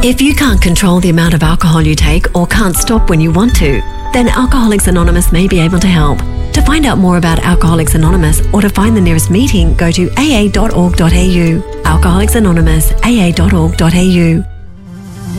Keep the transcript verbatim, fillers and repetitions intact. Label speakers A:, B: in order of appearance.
A: If you can't control the amount of alcohol you take or can't stop when you want to, then Alcoholics Anonymous may be able to help. To find out more about Alcoholics Anonymous or to find the nearest meeting, go to a a dot org dot a u. Alcoholics Anonymous, a a dot org dot a u.